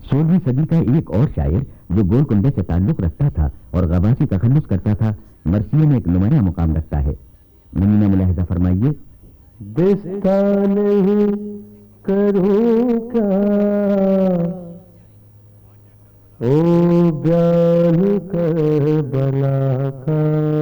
16वीं सदी का एक और शायर जो गोलकुंडे से ताल्लुक रखता था और गवासी तखल्लुस करता था, मरसिये में एक नुमाया मुकाम रखता है। नमूना मुलाहिजा फरमाइए। बिस्ता नहीं करूं क्या ओ बयान कर बला का,